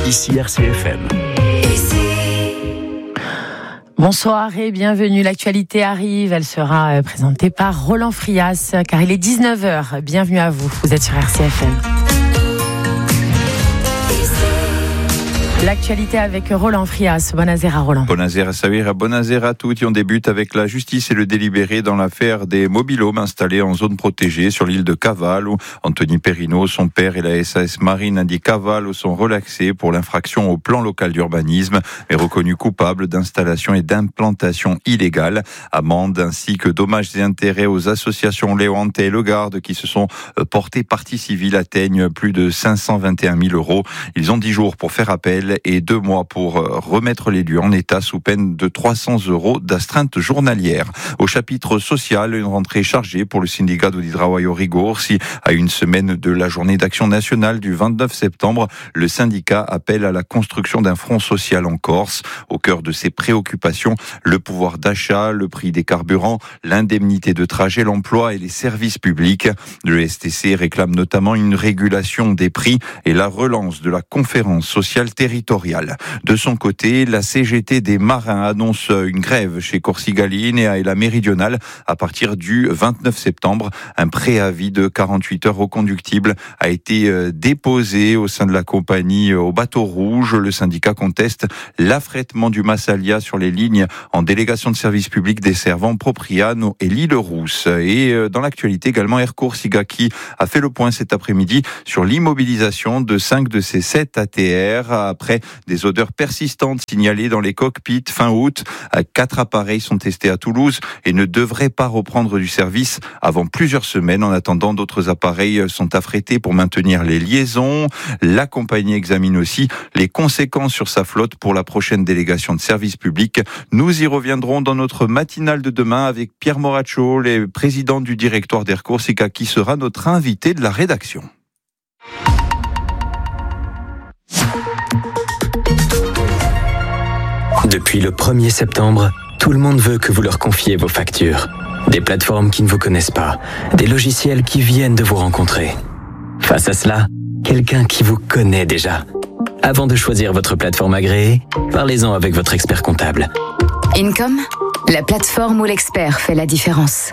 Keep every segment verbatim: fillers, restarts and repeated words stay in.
Ici R C F M. Bonsoir et bienvenue. L'actualité arrive. Elle sera présentée par Roland Frias, car il est dix-neuf heures. Bienvenue à vous. Vous êtes sur R C F M. L'actualité avec Roland Frias. Buonasera Roland. Buonasera Savira, buonasera a tutti. On débute avec la justice et le délibéré dans l'affaire des mobilhomes installés en zone protégée sur l'île de Cavallo. Anthony Perrino, son père et la S A S Marine di Cavallo sont relaxés pour l'infraction au plan local d'urbanisme, mais reconnus coupables d'installation et d'implantation illégale. Amende ainsi que dommages et intérêts aux associations Léonte et Le Garde qui se sont portées partie civile atteignent plus de cinq cent vingt et un mille euros. Ils ont dix jours pour faire appel et deux mois pour remettre les lieux en état sous peine de trois cents euros d'astreinte journalière. Au chapitre social, une rentrée chargée pour le Sindicato di Travaglio Rigorsi. À une semaine de la journée d'action nationale du vingt-neuf septembre, le syndicat appelle à la construction d'un front social en Corse. Au cœur de ses préoccupations, le pouvoir d'achat, le prix des carburants, l'indemnité de trajet, l'emploi et les services publics. Le S T C réclame notamment une régulation des prix et la relance de la conférence sociale territoriale. De son côté, la C G T des marins annonce une grève chez Corsica Linea et la Méridionale à partir du vingt-neuf septembre. Un préavis de quarante-huit heures reconductible a été déposé au sein de la compagnie au bateau rouge. Le syndicat conteste l'affrètement du Massalia sur les lignes en délégation de service public desservant Propriano et l'île Rousse. Et dans l'actualité également, Air Corsica qui a fait le point cet après-midi sur l'immobilisation de cinq de ses sept A T R après des odeurs persistantes signalées dans les cockpits fin août. Quatre appareils sont testés à Toulouse et ne devraient pas reprendre du service avant plusieurs semaines. En attendant, d'autres appareils sont affrétés pour maintenir les liaisons. La compagnie examine aussi les conséquences sur sa flotte pour la prochaine délégation de service public. Nous y reviendrons dans notre matinale de demain avec Pierre Moraccio, le président du directoire d'Air Corsica, qui sera notre invité de la rédaction. Depuis le premier septembre, tout le monde veut que vous leur confiez vos factures. Des plateformes qui ne vous connaissent pas, des logiciels qui viennent de vous rencontrer. Face à cela, quelqu'un qui vous connaît déjà. Avant de choisir votre plateforme agréée, parlez-en avec votre expert comptable. Income, la plateforme où l'expert fait la différence.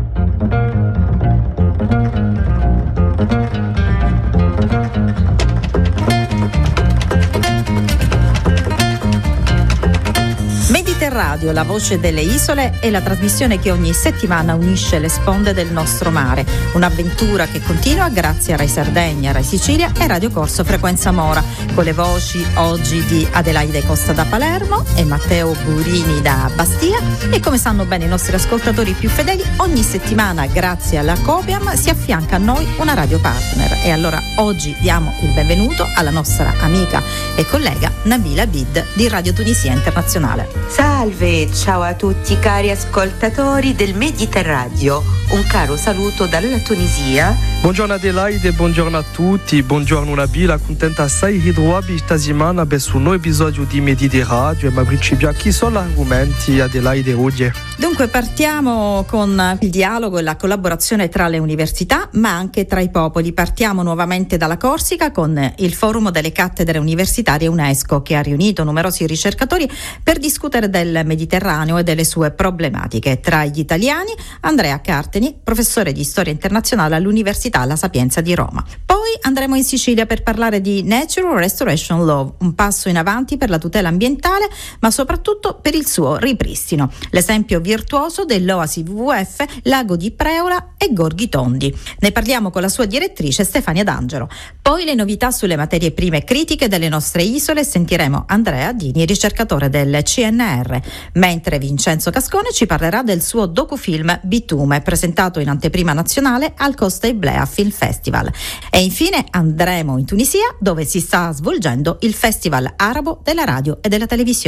Radio, la voce delle isole è la trasmissione che ogni settimana unisce le sponde del nostro mare. Un'avventura che continua grazie a Rai Sardegna, Rai Sicilia e Radio Corso Frequenza Mora, con le voci oggi di Adelaide Costa da Palermo e Matteo Burini da Bastia. E come sanno bene i nostri ascoltatori più fedeli, ogni settimana grazie alla Copiam si affianca a noi una radio partner. E allora oggi diamo il benvenuto alla nostra amica e collega Nabila Bid di Radio Tunisia Internazionale. Salve, ciao a tutti cari ascoltatori del Mediterraneo, un caro saluto dalla Tunisia. Buongiorno Adelaide, buongiorno a tutti, buongiorno Nabila, contenta assai di trovarvi questa settimana per un nuovo episodio di Mediterraneo e ma principia chi sono gli argomenti Adelaide oggi? Dunque partiamo con il dialogo e la collaborazione tra le università ma anche tra i popoli. Partiamo nuovamente dalla Corsica con il forum delle cattedre universitarie UNESCO che ha riunito numerosi ricercatori per discutere del Mediterraneo e delle sue problematiche. Tra gli italiani Andrea Carteni, professore di storia internazionale all'Università La Sapienza di Roma. Poi andremo in Sicilia per parlare di Natural Restoration Law, un passo in avanti per la tutela ambientale ma soprattutto per il suo ripristino. L'esempio virtuoso dell'Oasi W W F Lago di Preola e Gorghi Tondi. Ne parliamo con la sua direttrice Stefania D'Angelo. Poi le novità sulle materie prime critiche delle nostre isole, sentiremo Andrea Dini, ricercatore del C N R, mentre Vincenzo Cascone ci parlerà del suo docufilm Bitume, presentato in anteprima nazionale al Costa Iblea Film Festival. E infine andremo in Tunisia, dove si sta svolgendo il Festival Arabo della radio e della televisione.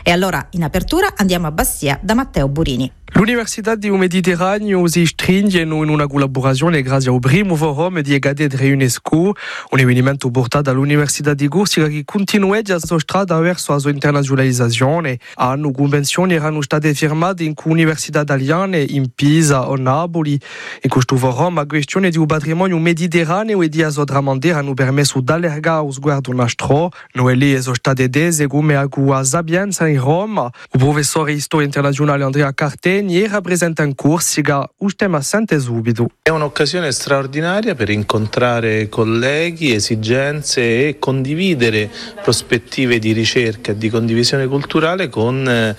E allora in apertura andiamo a Bastia da Matteo Burini. L'Università di Mediterraneo si stringe in una collaborazione grazie al primo forum di Egade UNESCO, un avvenimento portato dall'Università di Corsica che continua la sua strada verso la sua internazionalizzazione. Hanno convenzioni erano state firmate in università italiane, in Pisa o Napoli. In questo forum la questione di un patrimonio mediterraneo e di la sua tramandiera hanno permesso di allargare lo sguardo nostro. Noi lì sono state dese come a Sapienza in Roma. Il professore di storia internazionale Andrea Cartegni rappresenta in Corsica un tema assente subito. È un'occasione straordinaria per incontrare colleghi, esigenze e condividere prospettive di ricerca e di condivisione culturale con eh,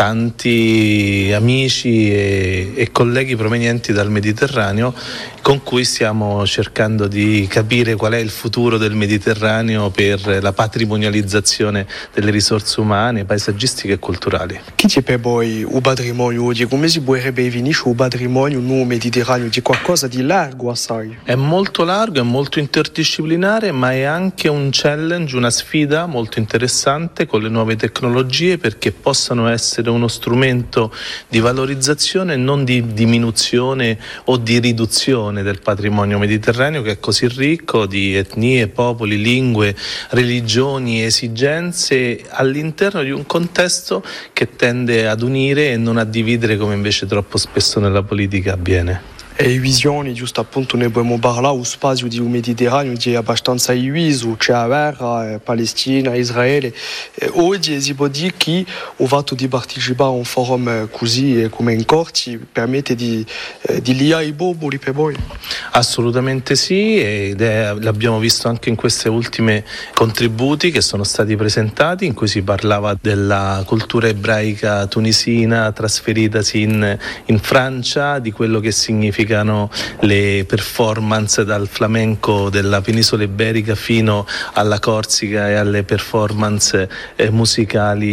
tanti amici e, e colleghi provenienti dal Mediterraneo, con cui stiamo cercando di capire qual è il futuro del Mediterraneo per la patrimonializzazione delle risorse umane, paesaggistiche e culturali. Chi c'è per voi un patrimonio? Di come si può ridefinire un patrimonio no Mediterraneo? Di qualcosa di largo assai? È molto largo, è molto interdisciplinare, ma è anche un challenge, una sfida molto interessante con le nuove tecnologie, perché possano essere uno strumento di valorizzazione e non di diminuzione o di riduzione del patrimonio mediterraneo, che è così ricco di etnie, popoli, lingue, religioni, esigenze, all'interno di un contesto che tende ad unire e non a dividere, come invece troppo spesso nella politica avviene. E visioni, giusto appunto ne abbiamo parlato, lo spazio di un Mediterraneo è abbastanza diviso, c'è la guerra, Palestina, Israele. E oggi si può dire che il fatto di partecipare a un forum così come in Corsi permette di, di liare i popoli per voi? Assolutamente sì, ed è, l'abbiamo visto anche in queste ultime contributi che sono stati presentati, in cui si parlava della cultura ebraica tunisina trasferitasi in, in Francia, di quello che significa le performance dal flamenco della penisola iberica fino alla Corsica e alle performance eh, musicali